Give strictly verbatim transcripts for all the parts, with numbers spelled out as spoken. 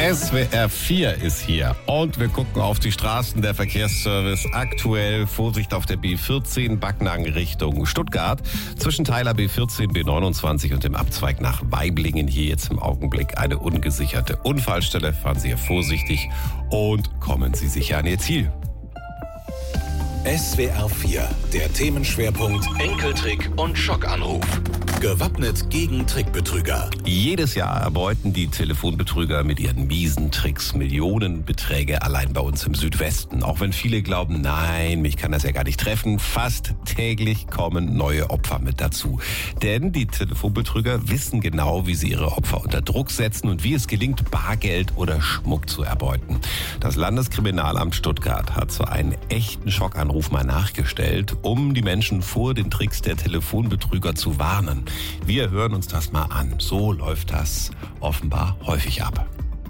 S W R vier ist hier und wir gucken auf die Straßen. Der Verkehrsservice aktuell. Vorsicht auf der B vierzehn, Backnang Richtung Stuttgart. Zwischen Teiler B vierzehn, B neunundzwanzig und dem Abzweig nach Weiblingen. Hier jetzt im Augenblick eine ungesicherte Unfallstelle. Fahren Sie hier vorsichtig und kommen Sie sicher an Ihr Ziel. S W R vier, der Themenschwerpunkt Enkeltrick und Schockanruf. Gewappnet gegen Trickbetrüger. Jedes Jahr erbeuten die Telefonbetrüger mit ihren miesen Tricks Millionenbeträge allein bei uns im Südwesten. Auch wenn viele glauben, nein, mich kann das ja gar nicht treffen. Fast täglich kommen neue Opfer mit dazu. Denn die Telefonbetrüger wissen genau, wie sie ihre Opfer unter Druck setzen und wie es gelingt, Bargeld oder Schmuck zu erbeuten. Das Landeskriminalamt Stuttgart hat so einen echten Schockanruf mal nachgestellt, um die Menschen vor den Tricks der Telefonbetrüger zu warnen. Wir hören uns das mal an. So läuft das offenbar häufig ab.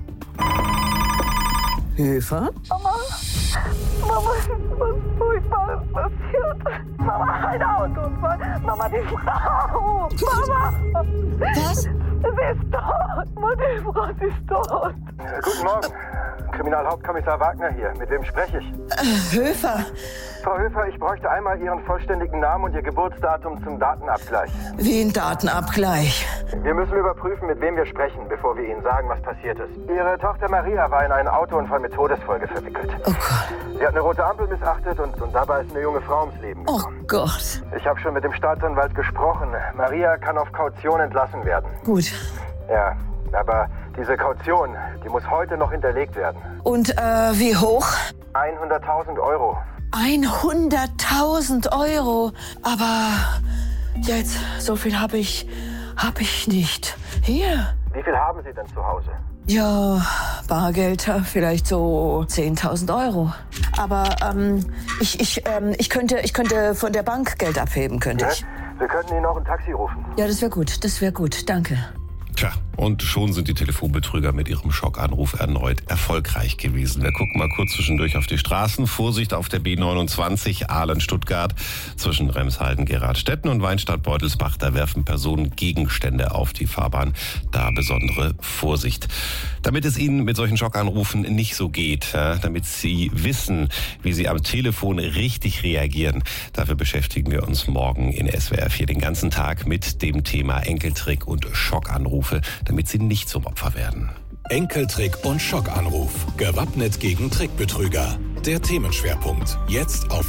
Hilfe? Mama, Mama, ist was Furchtbares passiert. Mama, ein Autounfall. Mama, die Frau. Mama! Was? Sie ist tot. Mama, die Frau, sie ist tot. Äh, guten Morgen. Kriminalhauptkommissar Wagner hier. Mit wem spreche ich? Äh, Höfer. Frau Höfer, ich bräuchte einmal Ihren vollständigen Namen und Ihr Geburtsdatum zum Datenabgleich. Wie ein Datenabgleich. Wir müssen überprüfen, mit wem wir sprechen, bevor wir Ihnen sagen, was passiert ist. Ihre Tochter Maria war in einen Autounfall mit Todesfolge verwickelt. Oh Gott. Sie hat eine rote Ampel missachtet und, und dabei ist eine junge Frau ums Leben Oh gekommen. Gott. Ich habe schon mit dem Staatsanwalt gesprochen. Maria kann auf Kaution entlassen werden. Gut. Ja, aber diese Kaution, die muss heute noch hinterlegt werden. Und äh, wie hoch? hunderttausend Euro. hunderttausend Euro. Aber jetzt, so viel habe ich, habe ich nicht. Hier. Wie viel haben Sie denn zu Hause? Ja, Bargeld, vielleicht so zehntausend Euro. Aber ähm, ich, ich, ähm, ich, könnte, ich könnte von der Bank Geld abheben, könnte ich. Ja? Wir könnten Ihnen auch ein Taxi rufen. Ja, das wäre gut, das wäre gut, danke. Tja, und schon sind die Telefonbetrüger mit ihrem Schockanruf erneut erfolgreich gewesen. Wir gucken mal kurz zwischendurch auf die Straßen. Vorsicht auf der B neunundzwanzig, Aalen-Stuttgart, zwischen Remshalden, Geradstetten und Weinstadt-Beutelsbach. Da werfen Personen Gegenstände auf die Fahrbahn. Da besondere Vorsicht. Damit es Ihnen mit solchen Schockanrufen nicht so geht, ja, damit Sie wissen, wie Sie am Telefon richtig reagieren, dafür beschäftigen wir uns morgen in S W R vier den ganzen Tag mit dem Thema Enkeltrick und Schockanrufe, damit Sie nicht zum Opfer werden. Enkeltrick und Schockanruf. Gewappnet gegen Trickbetrüger. Der Themenschwerpunkt. Jetzt auf